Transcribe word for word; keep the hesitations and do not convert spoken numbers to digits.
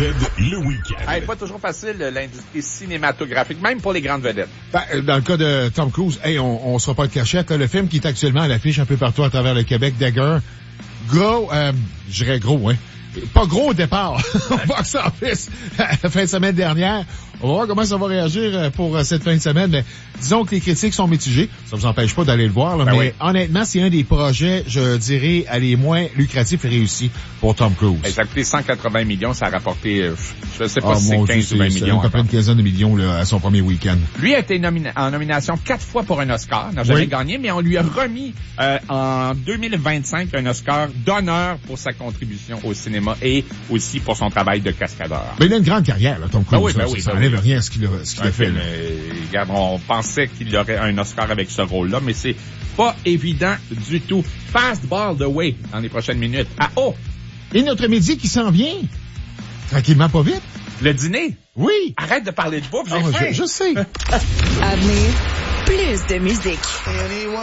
le week-end. Hey, pas toujours facile, l'industrie cinématographique, même pour les grandes vedettes. Ben, dans le cas de Tom Cruise, hey, on, on sera pas de cachette. Le film qui est actuellement à l'affiche un peu partout à travers le Québec, Dagger, gros, euh, je dirais gros, hein. Pas gros au départ. Au box office, la fin de semaine dernière. On va voir comment ça va réagir pour cette fin de semaine. Mais disons que les critiques sont mitigées. Ça vous empêche pas d'aller le voir, là, ben mais oui. honnêtement, c'est un des projets, je dirais, les moins lucratifs et réussis pour Tom Cruise. Ça a coûté cent quatre-vingts millions, ça a rapporté, je sais pas Ah, si c'est mon quinze Dieu, ou vingt c'est millions. à peu près une quinzaine de millions là, à son premier week-end. Lui a été nomina- en nomination quatre fois pour un Oscar, n'a jamais Oui. gagné, mais on lui a remis euh, en deux mille vingt-cinq un Oscar d'honneur pour sa contribution au cinéma et aussi pour son travail de cascadeur. Mais il a une grande carrière, là, Tom Cruise. Ben oui, ben là, oui, ça ben n'enlève oui. rien à ce qu'il a, ce qu'il a fait. Film, Là. euh, regarde, on pensait qu'il aurait un Oscar avec ce rôle-là, mais c'est pas évident du tout. Fastball the way dans les prochaines minutes. Ah oh! Et notre midi qui s'en vient. Tranquillement, pas vite. Le dîner? Oui. Arrête de parler de bouffe, j'ai Ah, faim. je, je sais. À venir, plus de musique.